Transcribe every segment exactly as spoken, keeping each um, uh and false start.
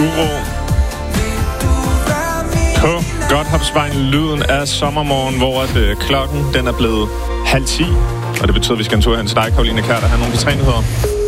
Uro. På Godthåbsvejen, lyden af sommermorgen, hvor at, øh, klokken den er blevet halv ti. Og det betyder, at vi skal en tur hen til dig, Karoline Kjær, der har nogle betrænyheder.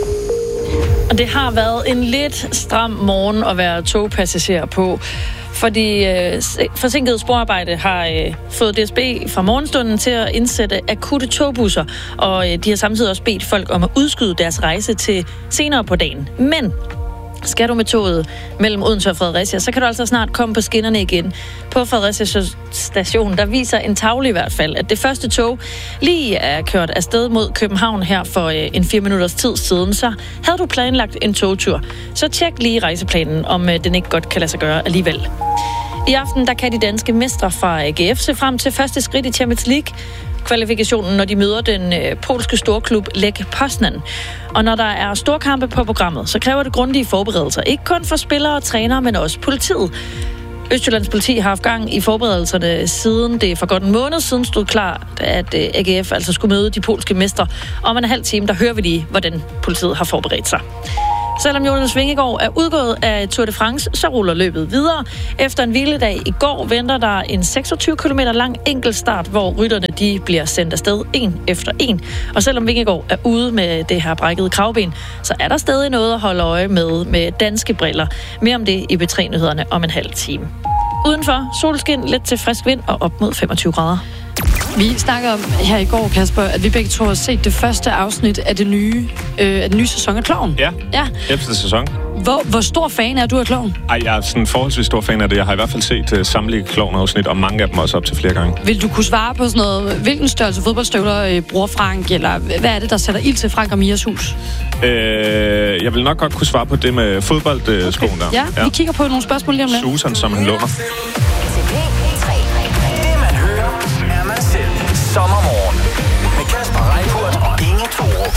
Og det har været en lidt stram morgen at være togpassager på. Fordi øh, forsinket sporarbejde har øh, fået D S B fra morgenstunden til at indsætte akutte togbusser. Og øh, de har samtidig også bedt folk om at udskyde deres rejse til senere på dagen. Men skal du med toget mellem Odense og Fredericia, så kan du altså snart komme på skinnerne igen. På Fredericia station, der viser en tavle i hvert fald, at det første tog lige er kørt afsted mod København her for øh, en fire minutters tid siden. Så havde du planlagt en togtur, så tjek lige rejseplanen, om øh, den ikke godt kan lade sig gøre alligevel. I aften, der kan de danske mestre fra A G F se frem til første skridt i Champions League kvalifikationen, når de møder den øh, polske storklub Lech Poznan. Og når der er storkampe på programmet, så kræver det grundige forberedelser. Ikke kun for spillere og trænere, men også politiet. Østjyllands politi har haft gang i forberedelserne siden det for godt en måned siden stod klar, at øh, A G F altså skulle møde de polske mestre. Om en halv time, der hører vi lige, hvordan politiet har forberedt sig. Selvom Jonas Vingegaard er udgået af Tour de France, så ruller løbet videre. Efter en hviledag i går venter der en seksogtyve kilometer lang enkeltstart, hvor rytterne de bliver sendt afsted en efter en. Og selvom Vingegaard er ude med det her brækkede kravben, så er der stadig noget at holde øje med med danske briller. Mere om det i betrænyhederne om en halv time. Udenfor solskin, lidt til frisk vind og op mod femogtyve grader. Vi snakker om her i går, Kasper, at vi begge to har set det første afsnit af, det nye, øh, af den nye sæson af Klovn. Ja, ja. Efter sæson. Hvor, hvor stor fan er du af Klovn? Ej, jeg er sådan forholdsvis stor fan af det. Jeg har i hvert fald set uh, samtlige Klovn-afsnit, og mange af dem også op til flere gange. Vil du kunne svare på sådan noget, hvilken størrelse fodboldstøvler øh, bruger Frank, eller hvad er det, der sætter ild til Frank og Mias hus? Øh, jeg vil nok godt kunne svare på det med fodboldskoen uh, okay. der. Ja, ja, vi kigger på nogle spørgsmål lige om lidt. Susan, som han låner. Sommermorgen med Kasper Reichert og Inge Thorup.